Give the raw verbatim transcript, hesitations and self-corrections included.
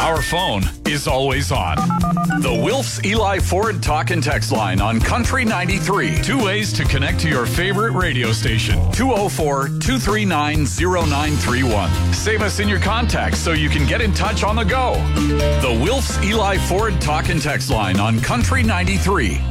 our phone is always on. The Wilfs Eli Ford Talk and Text line on Country ninety-three. Two ways to connect to your favorite radio station. two oh four, two three nine, oh nine three one. Save us in your contacts so you can get in touch on the go. The Wilfs Eli Ford Talk and Text line on Country ninety-three.